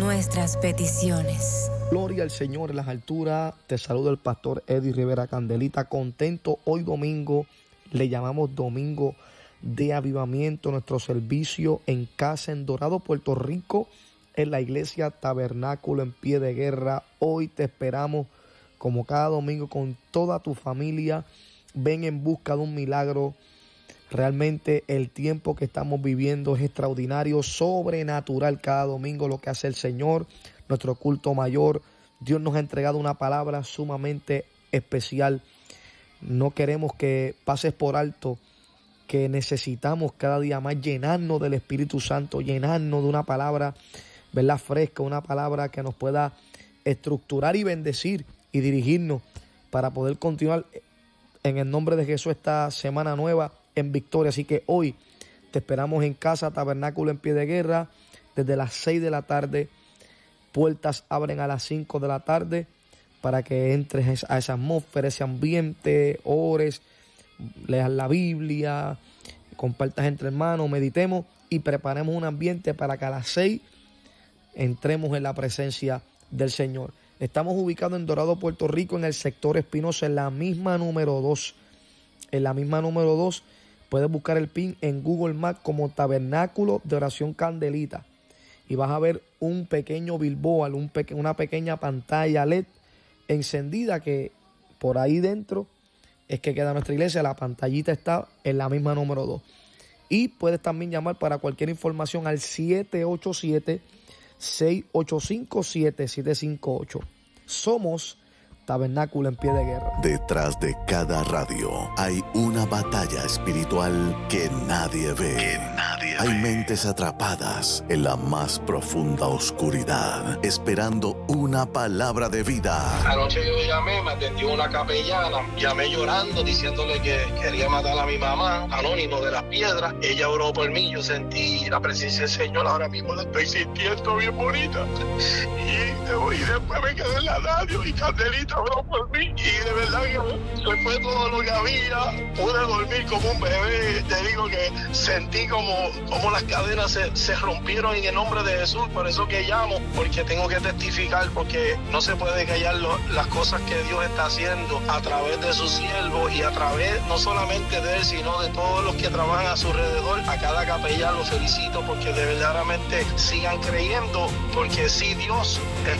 nuestras peticiones. Gloria al Señor en las alturas. Te saluda el pastor Eddie Rivera Candelita, contento hoy domingo. Le llamamos Domingo de Avivamiento, nuestro servicio en casa en Dorado, Puerto Rico, en la iglesia Tabernáculo en Pie de Guerra. Hoy te esperamos como cada domingo con toda tu familia. Ven en busca de un milagro. Realmente el tiempo que estamos viviendo es extraordinario, sobrenatural cada domingo lo que hace el Señor. Nuestro culto mayor, Dios nos ha entregado una palabra sumamente especial. No queremos que pases por alto que necesitamos cada día más llenarnos del Espíritu Santo, llenarnos de una palabra, ¿verdad?, fresca, una palabra que nos pueda estructurar y bendecir y dirigirnos para poder continuar en el nombre de Jesús esta semana nueva en victoria. Así que hoy te esperamos en casa, Tabernáculo en Pie de Guerra, desde las 6 de la tarde. Puertas abren a las 5 de la tarde para que entres a esa atmósfera, ese ambiente, ores, leas la Biblia, compartas entre hermanos, meditemos y preparemos un ambiente para que a las 6 entremos en la presencia del Señor. Estamos ubicados en Dorado, Puerto Rico, en el sector Espinosa, en la misma número 2. En la misma número 2 puedes buscar el pin en Google Maps como Tabernáculo de Oración Candelita. Y vas a ver un pequeño billboard, una pequeña pantalla LED encendida que por ahí dentro es que queda nuestra iglesia. La pantallita está en la misma número 2. Y puedes también llamar para cualquier información al 787-685-7758. Somos Tabernáculo en Pie de Guerra. Detrás de cada radio hay una batalla espiritual que nadie ve. Hay mentes atrapadas en la más profunda oscuridad, esperando una palabra de vida. Anoche yo llamé, me atendió una capellana, llamé llorando, diciéndole que quería matar a mi mamá, Anónimo de las Piedras. Ella oró por mí, yo sentí la presencia del Señor, ahora mismo la estoy sintiendo bien bonita. Y después me quedé en la radio y Candelita oró por mí. Y de verdad que se fue todo lo que había. Pude dormir como un bebé. Te digo que sentí como las cadenas se rompieron en el nombre de Jesús. Por eso que llamo, porque tengo que testificar, porque no se puede callar las cosas que Dios está haciendo a través de su siervo y a través no solamente de él, sino de todos los que trabajan a su alrededor. A cada capellán lo felicito porque de verdaderamente sigan creyendo, porque si Dios